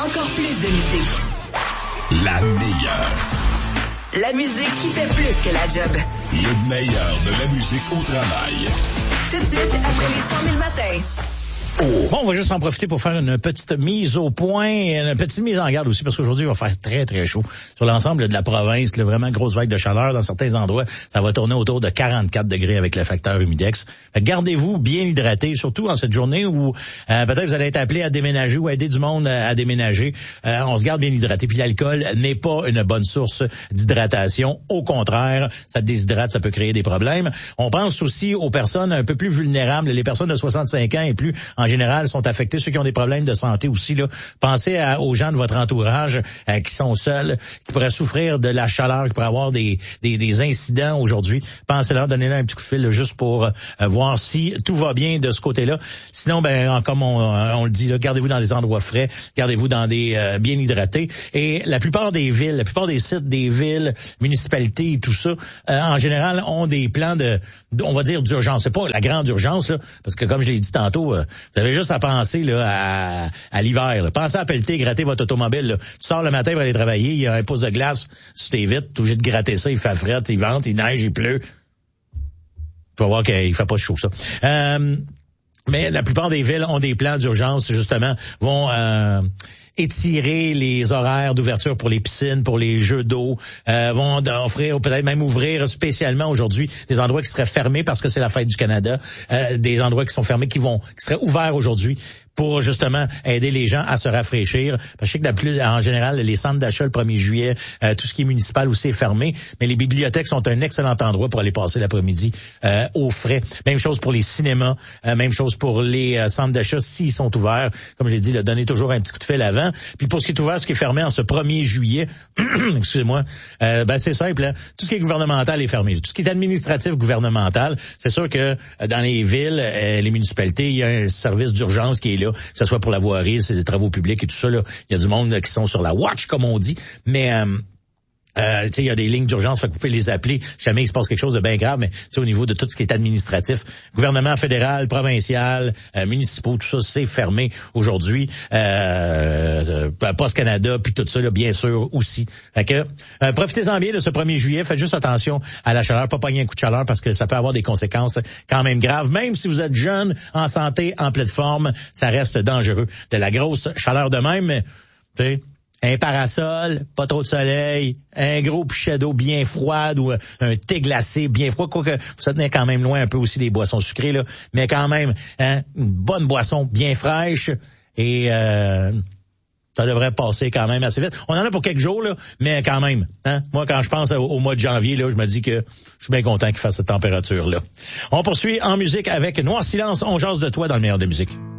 encore plus de musique. La meilleure. La musique qui fait plus que la job. Le meilleur de la musique au travail. Tout de suite, après les 100 000 matins. Oh. Bon, on va juste en profiter pour faire une petite mise au point, une petite mise en garde aussi, parce qu'aujourd'hui, il va faire très, très chaud sur l'ensemble de la province. Là, vraiment grosse vague de chaleur. Dans certains endroits, ça va tourner autour de 44 degrés avec le facteur humidex. Gardez-vous bien hydraté, surtout en cette journée où peut-être vous allez être appelé à déménager ou à aider du monde à déménager. On se garde bien hydraté. Puis l'alcool n'est pas une bonne source d'hydratation. Au contraire, ça déshydrate, ça peut créer des problèmes. On pense aussi aux personnes un peu plus vulnérables, les personnes de 65 ans et plus, en général, sont affectés, ceux qui ont des problèmes de santé aussi. Là. Pensez aux gens de votre entourage qui sont seuls, qui pourraient souffrir de la chaleur, qui pourraient avoir des incidents aujourd'hui. Pensez-leur, donnez-leur un petit coup de fil là, juste pour voir si tout va bien de ce côté-là. Sinon, comme on le dit, là, gardez-vous dans des endroits frais, gardez-vous dans des bien hydratés. Et la plupart des villes, la plupart des sites des villes, municipalités et tout ça, en général, ont des plans on va dire d'urgence. C'est pas la grande urgence, là, parce que comme je l'ai dit tantôt, vous avez juste à penser là à l'hiver. Là. Pensez à pelleter, gratter votre automobile. Là. Tu sors le matin pour aller travailler, il y a un pouce de glace sur tes vitres, t'es obligé de gratter ça, il fait fret, il vente, il neige, il pleut. Tu vas voir qu'il fait pas chaud, ça. Mais la plupart des villes ont des plans d'urgence, justement, vont étirer les horaires d'ouverture pour les piscines, pour les jeux d'eau, vont offrir, peut-être même ouvrir spécialement aujourd'hui des endroits qui seraient fermés parce que c'est la fête du Canada, des endroits qui sont fermés, qui seraient ouverts aujourd'hui pour justement aider les gens à se rafraîchir. Parce que je sais que en général, les centres d'achat le 1er juillet, tout ce qui est municipal aussi est fermé, mais les bibliothèques sont un excellent endroit pour aller passer l'après-midi au frais. Même chose pour les cinémas, même chose pour les centres d'achat s'ils sont ouverts. Comme je l'ai dit, donnez toujours un petit coup de fil avant. Puis pour ce qui est ouvert, ce qui est fermé en ce 1er juillet, excusez-moi, c'est simple, hein? Tout ce qui est gouvernemental est fermé. Tout ce qui est administratif gouvernemental, c'est sûr que dans les villes, les municipalités, il y a un service d'urgence qui est là, que ce soit pour la voirie, c'est des travaux publics et tout ça, là. Il y a du monde qui sont sur la watch, comme on dit, mais il y a des lignes d'urgence, fait que vous pouvez les appeler si jamais il se passe quelque chose de bien grave, mais au niveau de tout ce qui est administratif, gouvernement fédéral, provincial, municipaux, tout ça, c'est fermé aujourd'hui. Poste Canada, puis tout ça, là, bien sûr, aussi. Fait que profitez-en bien de ce 1er juillet, faites juste attention à la chaleur, pas pogner un coup de chaleur parce que ça peut avoir des conséquences quand même graves. Même si vous êtes jeune, en santé, en pleine forme, ça reste dangereux. De la grosse chaleur de même, tu sais, un parasol, pas trop de soleil, un gros pichet d'eau bien froide ou un thé glacé bien froid, quoique vous tenez quand même loin un peu aussi des boissons sucrées, là, mais quand même, une bonne boisson bien fraîche et ça devrait passer quand même assez vite. On en a pour quelques jours, là, mais quand même. Hein? Moi, quand je pense au mois de janvier, là, je me dis que je suis bien content qu'il fasse cette température-là. On poursuit en musique avec Noir Silence, on jase de toi dans le meilleur de musique.